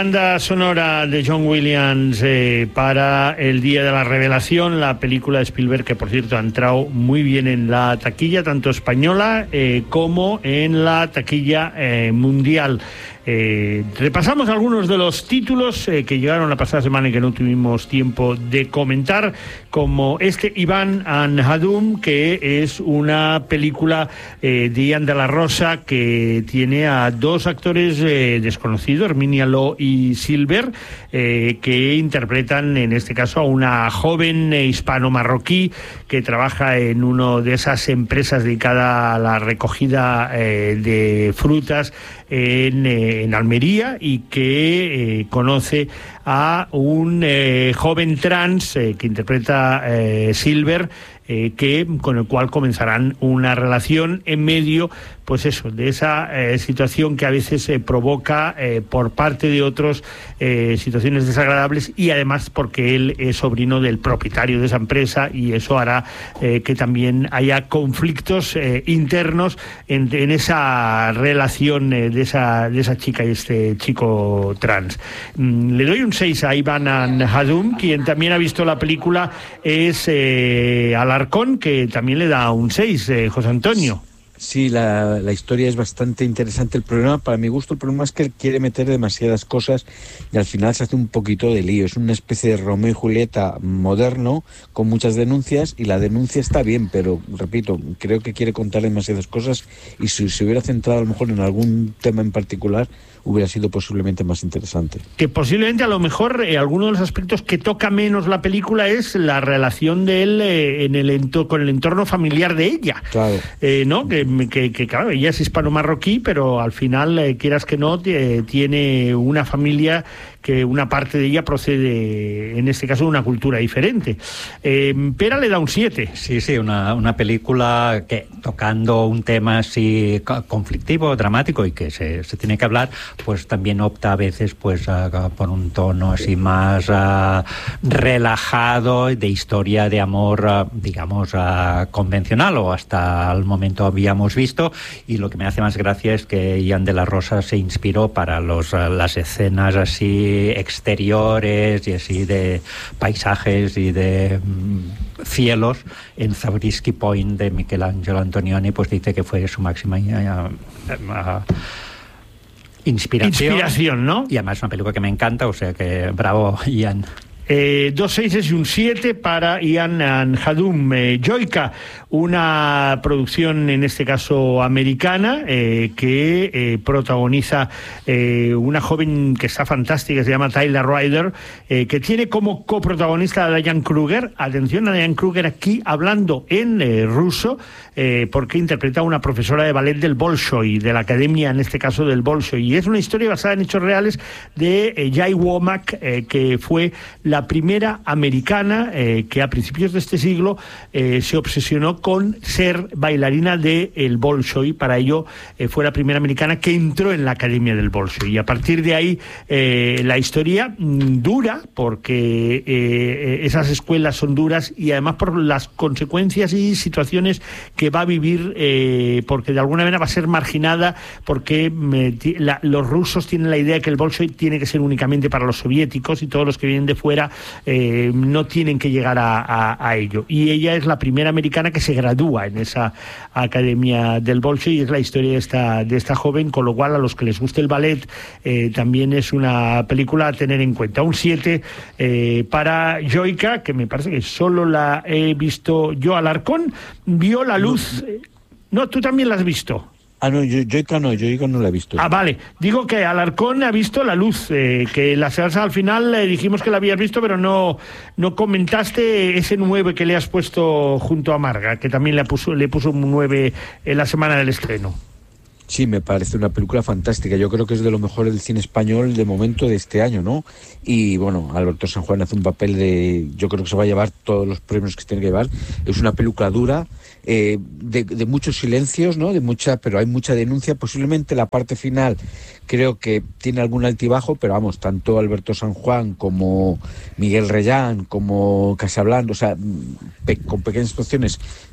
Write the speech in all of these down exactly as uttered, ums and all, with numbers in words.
Banda sonora de John Williams eh, para el Día de la Revelación, la película de Spielberg que, por cierto, ha entrado muy bien en la taquilla, tanto española eh, como en la taquilla eh, mundial. Eh, repasamos algunos de los títulos eh, que llegaron la pasada semana y que no tuvimos tiempo de comentar, como este Ivan and Hadum, que es una película eh, de Ian de la Rosa, que tiene a dos actores eh, desconocidos, Herminia Lo y Silver, eh, que interpretan en este caso a una joven eh, hispano-marroquí que trabaja en una de esas empresas dedicada a la recogida eh, de frutas en, eh, en Almería, y que eh, conoce a un eh, joven trans eh, que interpreta eh, Silver, eh, que con el cual comenzarán una relación en medio, pues eso, de esa eh, situación que a veces se eh, provoca eh, por parte de otros eh, situaciones desagradables, y además porque él es sobrino del propietario de esa empresa, y eso hará eh, que también haya conflictos eh, internos en, en esa relación eh, de esa de esa chica y este chico trans. Mm, le doy un seis a Ivan and Hadum. Quien también ha visto la película es eh, Alarcón, que también le da un seis, eh, José Antonio. Sí, la, la historia es bastante interesante. El problema, para mi gusto, el problema es que él quiere meter demasiadas cosas y al final se hace un poquito de lío. Es una especie de Romeo y Julieta moderno, con muchas denuncias, y la denuncia está bien, pero, repito, creo que quiere contar demasiadas cosas, y si se hubiera centrado a lo mejor en algún tema en particular, hubiera sido posiblemente más interesante. Que posiblemente, a lo mejor, eh, alguno de los aspectos que toca menos la película es la relación de él eh, en el ento con el entorno familiar de ella. Claro. Eh, ¿no? Que, que, que, claro, ella es hispano-marroquí, pero al final, eh, quieras que no, eh, tiene una familia que una parte de ella procede, en este caso, de una cultura diferente. Eh, Pera le da un siete. Sí, sí, una, una película que, tocando un tema así conflictivo, dramático, y que se, se tiene que hablar, pues también opta a veces pues uh, por un tono así más uh, relajado, de historia de amor, uh, digamos, uh, convencional, o hasta el momento habíamos visto. Y lo que me hace más gracia es que Ian de la Rosa se inspiró para los, uh, las escenas así exteriores y así de paisajes y de mm, cielos en Zabriskie Point de Michelangelo Antonioni. Pues dice que fue su máxima uh, uh, inspiración. Inspiración, ¿no? Y además es una película que me encanta, o sea que bravo, Ian. Eh, dos seises y un siete para Ian and Hadum. Eh, Joica, una producción en este caso americana, eh, que eh, protagoniza eh, una joven que está fantástica, se llama Tyler Ryder, eh, que tiene como coprotagonista a Diane Kruger. Atención a Diane Kruger aquí hablando en eh, ruso, eh, porque interpreta a una profesora de ballet del Bolshoi, de la academia en este caso del Bolshoi, y es una historia basada en hechos reales de eh, Jai Womack, eh, que fue la primera americana eh, que a principios de este siglo eh, se obsesionó con ser bailarina del Bolshoi. Para ello eh, fue la primera americana que entró en la academia del Bolshoi, y a partir de ahí eh, la historia mm, dura, porque eh, esas escuelas son duras, y además por las consecuencias y situaciones que va a vivir, eh, porque de alguna manera va a ser marginada, porque me, la, los rusos tienen la idea de que el Bolshoi tiene que ser únicamente para los soviéticos, y todos los que vienen de fuera eh, no tienen que llegar a, a, a ello. Y ella es la primera americana que se gradúa en esa academia del Bolshoi, y es la historia de esta, de esta joven, con lo cual a los que les guste el ballet eh, también es una película a tener en cuenta. Un siete eh, para Joica, que me parece que solo la he visto yo. Alarcón vio La Luz. No, tú también la has visto. Ah, no, yo, Joica no, Joica no la he visto. Ah, vale. Digo que Alarcón ha visto La Luz, eh, que la seanza al final eh, dijimos que la habías visto, pero no, no comentaste ese nueve que le has puesto junto a Marga, que también le puso, le puso un nueve en la semana del estreno. Sí, me parece una película fantástica. Yo creo que es de lo mejor del cine español de momento de este año, ¿no? Y bueno, Alberto San Juan hace un papel de... Yo creo que se va a llevar todos los premios que se tiene que llevar. Es una película dura, eh, de, de muchos silencios, ¿no? De mucha, pero hay mucha denuncia. Posiblemente la parte final creo que tiene algún altibajo, pero vamos, tanto Alberto San Juan como Miguel Reyán, como Casablanca, o sea, pe- con pequeñas situaciones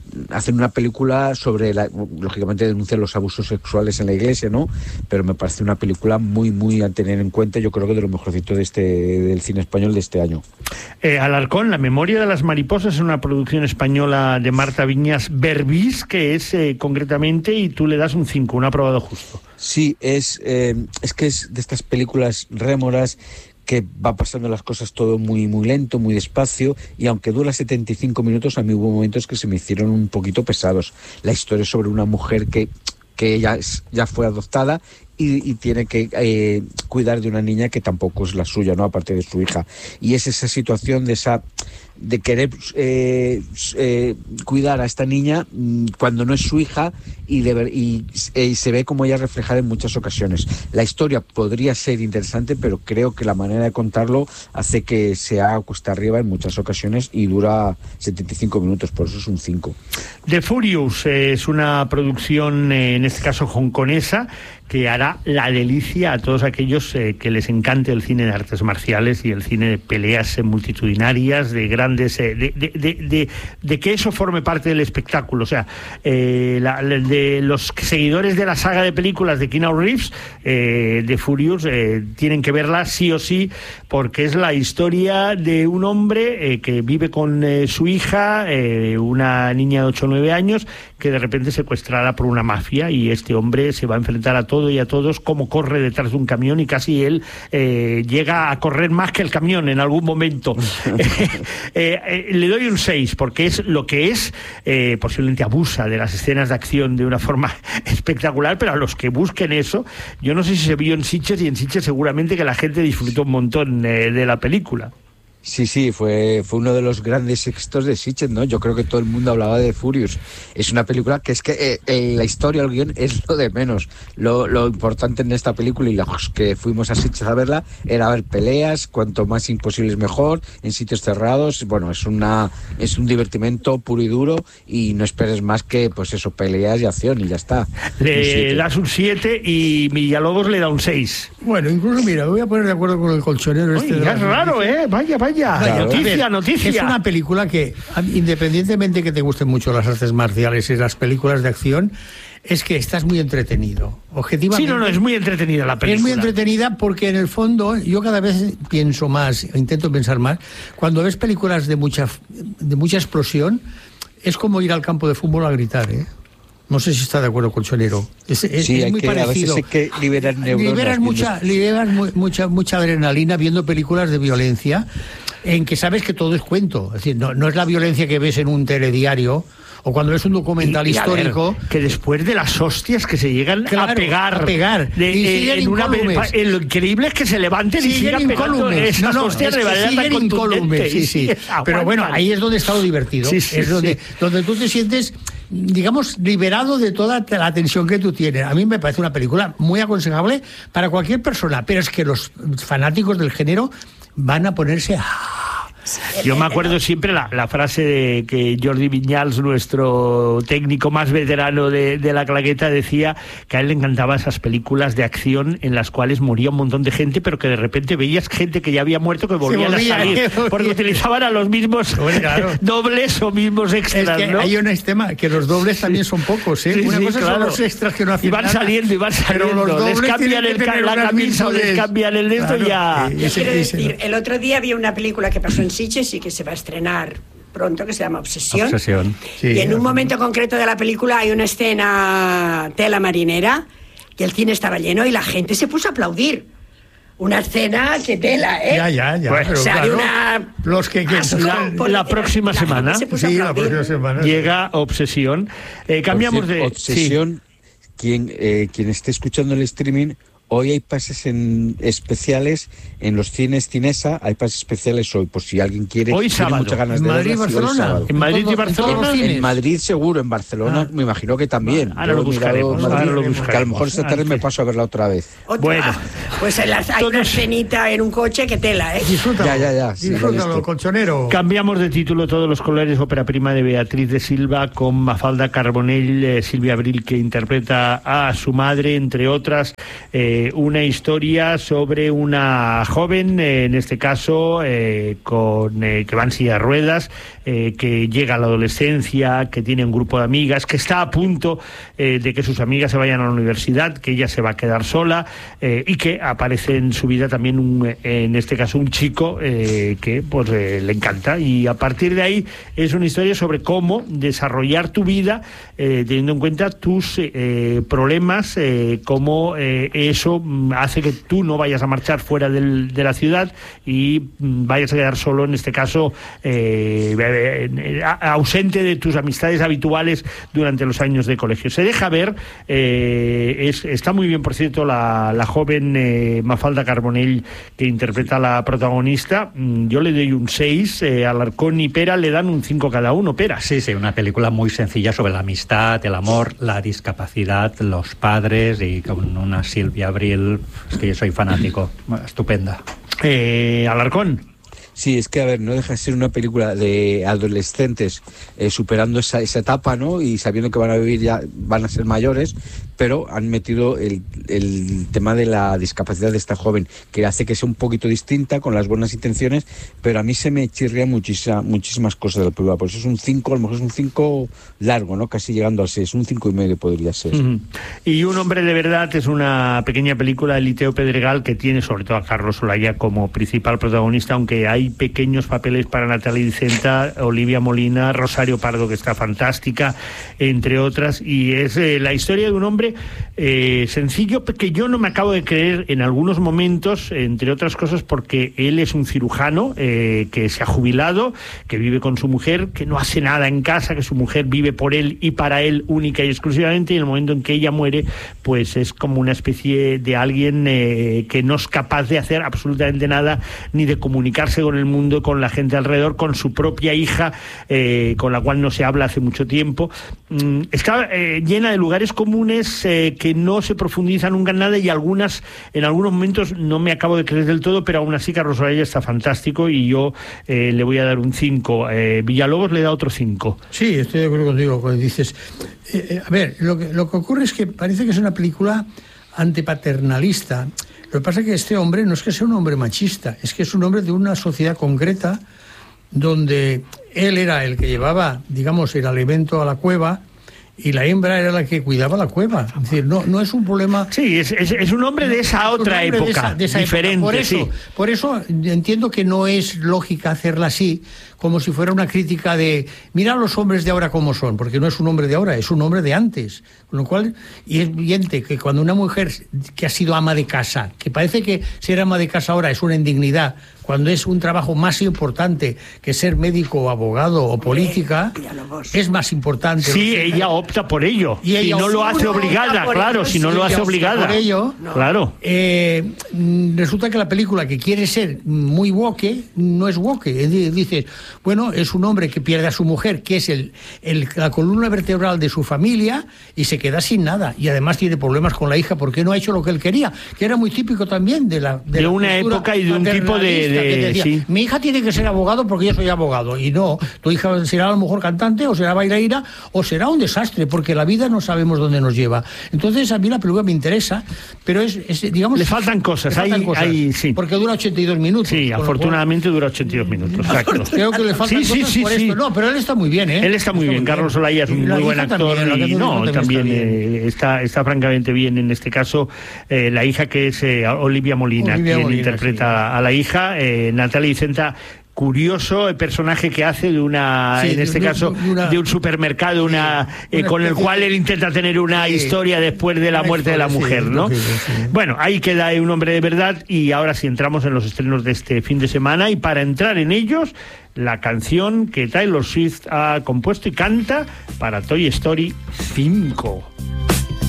hacen una película sobre, la, lógicamente denuncian los abusos sexuales en la iglesia, ¿no? Pero me parece una película muy, muy a tener en cuenta, yo creo que de lo mejorcito de este, del cine español de este año. Eh, Alarcón, La memoria de las mariposas es una producción española de Marta Viñas Berbis, que es eh, concretamente, y tú le das un cinco, un aprobado justo. Sí, es, eh, es que es de estas películas rémoras que va pasando las cosas todo muy muy lento, muy despacio, y aunque dura setenta y cinco minutos, a mí hubo momentos que se me hicieron un poquito pesados. La historia es sobre una mujer que, que ya, ya fue adoptada y, y tiene que eh, cuidar de una niña que tampoco es la suya, ¿no? Aparte de su hija. Y es esa situación de esa de querer eh, eh, cuidar a esta niña mmm, cuando no es su hija, y, de ver, y, eh, y se ve como ella reflejada en muchas ocasiones. La historia podría ser interesante, pero creo que la manera de contarlo hace que sea cuesta arriba en muchas ocasiones y dura setenta y cinco minutos, por eso es un cinco. The Furious eh, es una producción, eh, en este caso hongkonesa, que hará la delicia a todos aquellos eh, que les encante el cine de artes marciales y el cine de peleas eh, multitudinarias, de grandes, eh, de, de, de, de, de que eso forme parte del espectáculo. O sea, eh, la, de los seguidores de la saga de películas de Keanu Reeves, eh, de Furious, eh, tienen que verla sí o sí, porque es la historia de un hombre eh, que vive con eh, su hija, eh, una niña de ocho o nueve años, que de repente es secuestrada por una mafia, y este hombre se va a enfrentar a todo y a todos, como corre detrás de un camión, y casi él eh, llega a correr más que el camión en algún momento. eh, eh, le doy un seis, porque es lo que es, eh, posiblemente abusa de las escenas de acción de una forma espectacular, pero a los que busquen eso, yo no sé si se vio en Sitges, y en Sitges seguramente que la gente disfrutó un montón eh, de la película. Sí, sí, fue, fue uno de los grandes éxitos de Sitges, ¿no? Yo creo que todo el mundo hablaba de Furious. Es una película que es que eh, eh, la historia, el guión, es lo de menos. Lo, lo importante en esta película, y los que fuimos a Sitges a verla, era ver peleas, cuanto más imposibles mejor, en sitios cerrados. Bueno, es una es un divertimento puro y duro, y no esperes más que, pues eso, peleas y acción, y ya está. Le das un siete y Villalobos le da un seis. Bueno, incluso, mira, me voy a poner de acuerdo con el colchonero. Este. Oye, de es raro, ¿eh? Vaya, vaya. Claro. Noticia, ver, noticia. Es una película que, independientemente que te gusten mucho las artes marciales y las películas de acción, es que estás muy entretenido. Objetivamente. Sí, no, no, es muy entretenida la película. Es muy entretenida porque, en el fondo, yo cada vez pienso más, intento pensar más, cuando ves películas de mucha, de mucha explosión, es como ir al campo de fútbol a gritar, ¿eh? No sé si está de acuerdo, colchonero. Es, es, sí, es muy que, parecido. A veces hay que liberar neuronas. Liberas mucha, liberas mu mucha, mucha adrenalina viendo películas de violencia en que sabes que todo es cuento. Es decir, no, no es la violencia que ves en un telediario o cuando ves un documental y, y histórico. Ver, que después de las hostias que se llegan claro, a pegar. A pegar. De, y eh, siguen en una, lo increíble es que se levanten siguen y sigan pegando esas no, no, hostias es de manera tan contundente. Sí, sí. Pero bueno, ahí es donde está lo divertido. Sí, sí, es donde, sí. donde tú te sientes, digamos, liberado de toda la tensión que tú tienes. A mí me parece una película muy aconsejable para cualquier persona, pero es que los fanáticos del género van a ponerse a... Yo me acuerdo siempre la, la frase de que Jordi Viñals, nuestro técnico más veterano de, de la claqueta, decía que a él le encantaban esas películas de acción en las cuales moría un montón de gente, pero que de repente veías gente que ya había muerto que volvían volvía, a salir, porque utilizaban a los mismos bueno, claro. dobles o mismos extras. Es que ¿no? hay un tema que los dobles también son pocos, ¿eh? Sí, Una sí, cosa claro. son los extras que no hacen y van nada, saliendo y van saliendo. Pero los dobles les cambian el, la camisa o les cambian el de esto claro. ya. Yo quiero decir, el otro día había una película que pasó en Sitges y que se va a estrenar pronto, que se llama Obsesión. Obsesión. Sí, y en un momento concreto de la película hay una escena tela marinera y el cine estaba lleno y la gente se puso a aplaudir. Una escena que tela, ¿eh? Ya, ya, ya. Pues, pero o sea, claro, una... los que, que la, la, la próxima la semana. Sí, la próxima semana. Llega Obsesión. Eh, cambiamos cierto, de Obsesión. Sí. Quien eh, quien esté escuchando el streaming, hoy hay pases en especiales en los cines Cinesa, hay pases especiales hoy, por si alguien quiere. Hoy sábado. Muchas ganas ¿En de Madrid y Barcelona? En Madrid y Barcelona. En, en Madrid seguro, en Barcelona ah. me imagino que también. Ahora lo buscaremos. Madrid, ahora lo buscaremos. Que a lo mejor esta tarde me paso a verla otra vez. ¿Otra? Bueno, pues en las, hay todos... una escenita en un coche que tela, ¿eh? Disfrútalo. Ya, ya, ya. Sí, Disfrútalo, colchonero. Cambiamos de título. Todos los colores, ópera prima de Beatriz de Silva, con Mafalda Carbonell, eh, Silvia Abril, que interpreta a su madre, entre otras. Eh, eh, una historia sobre una joven, eh, en este caso, eh, con eh, que va en silla de ruedas, eh, que llega a la adolescencia, que tiene un grupo de amigas, que está a punto eh, de que sus amigas se vayan a la universidad, que ella se va a quedar sola, eh, y que aparece en su vida también, un, en este caso, un chico eh, que pues eh, le encanta. Y a partir de ahí es una historia sobre cómo desarrollar tu vida eh, teniendo en cuenta tus eh, problemas, eh, cómo eh, eso hace que tú no vayas a marchar fuera del, de la ciudad y vayas a quedar solo, en este caso, eh, eh, ausente de tus amistades habituales durante los años de colegio. Se deja ver, eh, es, está muy bien, por cierto, la, la joven eh, Mafalda Carbonell, que interpreta a la protagonista. Yo le doy un seis, eh, Alarcón y Pera le dan un cinco cada uno. Pera. Sí, sí, una película muy sencilla sobre la amistad, el amor, la discapacidad, los padres, y con una Silvia Abril, es que yo soy fanático, estupenda. Eh, Alarcón. Sí, es que, a ver, no deja de ser una película de adolescentes eh, superando esa, esa etapa, ¿no? Y sabiendo que van a vivir ya, van a ser mayores, pero han metido el, el tema de la discapacidad de esta joven, que hace que sea un poquito distinta, con las buenas intenciones, pero a mí se me chirría muchísima, muchísimas cosas de la película. Por eso es un cinco, a lo mejor es un cinco largo, ¿no? Casi llegando al seis, un cinco y medio podría ser. Uh-huh. Y Un hombre de verdad es una pequeña película de Eliteo Pedregal, que tiene sobre todo a Carlos Olaya como principal protagonista, aunque hay pequeños papeles para Natalia Dicenta, Olivia Molina, Rosario Pardo, que está fantástica, entre otras. Y es eh, la historia de un hombre eh, sencillo, que yo no me acabo de creer en algunos momentos, entre otras cosas porque él es un cirujano eh, que se ha jubilado, que vive con su mujer, que no hace nada en casa, que su mujer vive por él y para él única y exclusivamente, y en el momento en que ella muere, pues es como una especie de alguien eh, que no es capaz de hacer absolutamente nada, ni de comunicarse con el mundo, con la gente alrededor, con su propia hija, eh, con la cual no se habla hace mucho tiempo. Mm, está eh, llena de lugares comunes eh, que no se profundiza nunca en nada, y algunas, en algunos momentos no me acabo de creer del todo, pero aún así Carlos Olaya está fantástico y yo eh, le voy a dar un cinco. Eh, Villalobos le da otro cinco. Sí, estoy de acuerdo contigo cuando dices... Eh, eh, a ver, lo que, lo que ocurre es que parece que es una película antipaternalista. Lo que pasa es que este hombre no es que sea un hombre machista, es que es un hombre de una sociedad concreta donde él era el que llevaba, digamos, el alimento a la cueva y la hembra era la que cuidaba la cueva. Es decir, no, no es un problema... Sí, es, es, es un hombre de esa otra época, de esa, de esa diferente. Época. Por eso, sí. por eso entiendo que no es lógica hacerla así, como si fuera una crítica de mira a los hombres de ahora cómo son, porque no es un hombre de ahora, es un hombre de antes. Con lo cual, y es evidente que cuando una mujer que ha sido ama de casa, que parece que ser ama de casa ahora es una indignidad, cuando es un trabajo más importante que ser médico o abogado o política, es más importante. Sí, ella opta por ello. Y ella si no lo hace obligada, claro, ello, si no lo hace obligada. Por ello, no. Claro. Eh, resulta que la película, que quiere ser muy woke, no es woke. Dices, bueno, es un hombre que pierde a su mujer, que es el, el, la columna vertebral de su familia, y se queda sin nada. Y además tiene problemas con la hija porque no ha hecho lo que él quería, que era muy típico también de la... De, de la una época y de un tipo de... de decía, sí. Mi hija tiene que ser abogado porque yo soy abogado. Y no, tu hija será a lo mejor cantante, o será bailarina, o será un desastre, porque la vida no sabemos dónde nos lleva. Entonces a mí la película me interesa, pero es, es digamos... Le faltan cosas, le faltan hay, cosas hay, sí. porque dura ochenta y dos minutos. Sí, afortunadamente dura ochenta y dos minutos, exacto. Creo que le faltan sí, cosas sí, por sí, esto. No, pero él está muy bien, ¿eh? Él está muy está bien, bien. Carlos Olaya es un muy buen actor también, y no, también está, eh, está, está francamente bien en este caso. Eh, la hija, que es eh, Olivia Molina, Olivia quien Molina, interpreta sí. a la hija, eh, Natalia Dicenta. Curioso el personaje que hace de una, sí, en este de, caso, de, una, de un supermercado, una, sí, eh, una con el cual él intenta tener una sí, historia después de la muerte de la mujer, sí, ¿no? Sí, sí. Bueno, ahí queda Un hombre de verdad, y ahora sí entramos en los estrenos de este fin de semana, y para entrar en ellos, la canción que Taylor Swift ha compuesto y canta para Toy Story cinco.